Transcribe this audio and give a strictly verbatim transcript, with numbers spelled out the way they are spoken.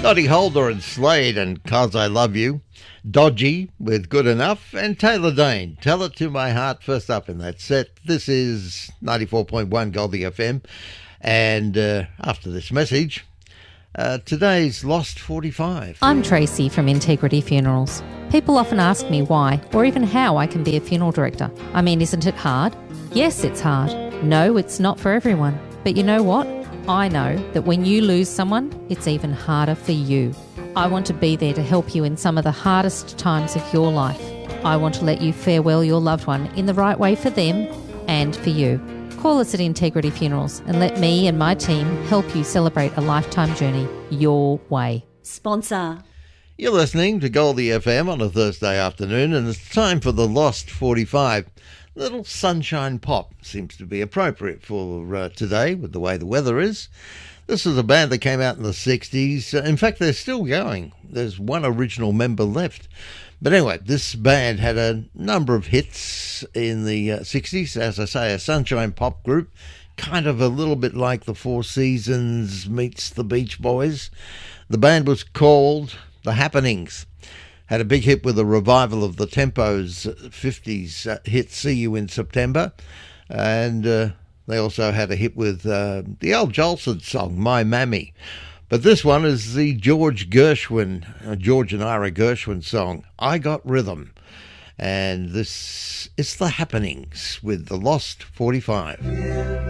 Noddy Holder and Slade and 'Cause I Love You. Dodgy with Good Enough. And Taylor Dane, Tell It to My Heart, first up in that set. This is ninety-four point one Goldie F M. And uh, after this message, uh, today's Lost forty-five. I'm Tracy from Integrity Funerals. People often ask me why or even how I can be a funeral director. I mean, isn't it hard? Yes, it's hard. No, it's not for everyone. But you know what? I know that when you lose someone, it's even harder for you. I want to be there to help you in some of the hardest times of your life. I want to let you farewell your loved one in the right way for them and for you. Call us at Integrity Funerals and let me and my team help you celebrate a lifetime journey your way. Sponsor. You're listening to Goldie F M on a Thursday afternoon, and it's time for the Lost forty-five. Little sunshine pop seems to be appropriate for uh, today with the way the weather is. This is a band that came out in the sixties. In fact, they're still going. There's one original member left. But anyway, this band had a number of hits in the uh, sixties. As I say, a sunshine pop group, kind of a little bit like the Four Seasons meets the Beach Boys. The band was called The Happenings. Had a big hit with a revival of the Tempo's fifties uh, hit See You in September. And uh, they also had a hit with uh, the Al Jolson song, My Mammy. But this one is the George Gershwin, uh, George and Ira Gershwin song, I Got Rhythm. And this is The Happenings with the Lost forty-five.